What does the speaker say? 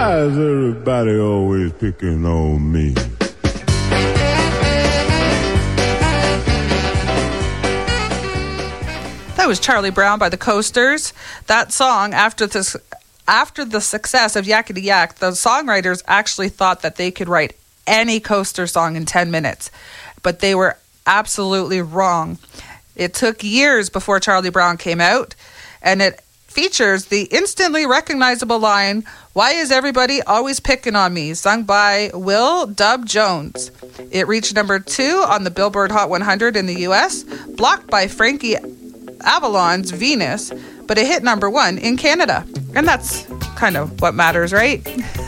Why is everybody always picking on me? That was Charlie Brown by the Coasters. That song, after the success of Yakety Yak, the songwriters actually thought that they could write any Coaster song in 10 minutes. But they were absolutely wrong. It took years before Charlie Brown came out, and it features the instantly recognizable line, "Why is everybody always picking on me?" sung by Will Dub Jones. It reached number 2 on the Billboard Hot 100 in the US, blocked by Frankie Avalon's Venus, but it hit number 1 in Canada. And that's kind of what matters, right?